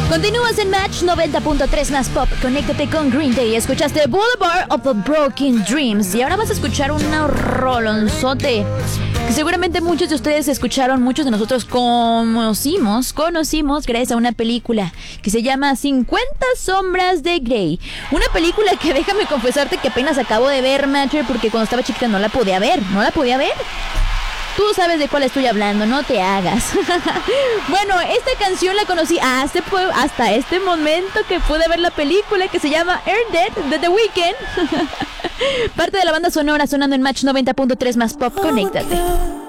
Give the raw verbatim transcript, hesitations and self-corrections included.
Continúas en Match noventa punto tres más pop. Conéctate con Green Day. Escuchaste Boulevard of the Broken Dreams. Y ahora vas a escuchar un rolonzote que seguramente muchos de ustedes escucharon, muchos de nosotros conocimos, conocimos gracias a una película que se llama cincuenta sombras de Grey. Una película que déjame confesarte que apenas acabo de ver, Matcher, porque cuando estaba chiquita no la podía ver, no la podía ver. Tú sabes de cuál estoy hablando, no te hagas. Bueno, esta canción la conocí hasta, hasta este momento que pude ver la película que se llama Air Dead de The Weeknd. Parte de la banda sonora sonando en Match noventa punto tres más pop. Conéctate.